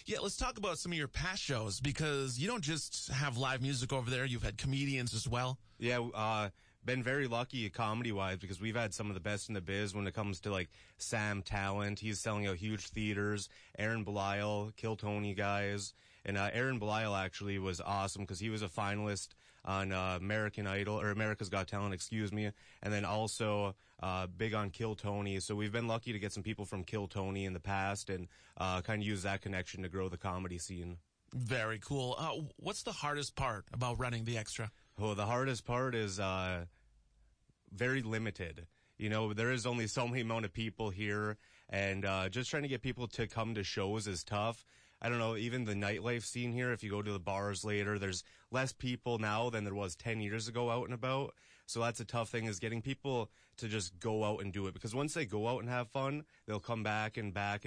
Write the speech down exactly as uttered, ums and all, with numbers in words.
Yeah, let's talk about some of your past shows, because you don't just have live music over there. You've had comedians as well. Yeah, uh, been very lucky comedy-wise because we've had some of the best in the biz when it comes to, like, Sam Talent. He's selling out huge theaters. Aaron Belial, Kill Tony guys. And uh, Aaron Belial actually was awesome because he was a finalist on uh, American Idol, or America's Got Talent, excuse me. And then also uh, big on Kill Tony. So we've been lucky to get some people from Kill Tony in the past and uh, kind of use that connection to grow the comedy scene. Very cool. Uh, what's the hardest part about running the Extra? Oh, the hardest part is uh very limited. You know, there is only so many amount of people here, and uh just trying to get people to come to shows is tough. I don't know, even the nightlife scene here, if you go to the bars later, there's less people now than there was ten years ago out and about. So that's a tough thing, is getting people to just go out and do it. Because once they go out and have fun, they'll come back and back and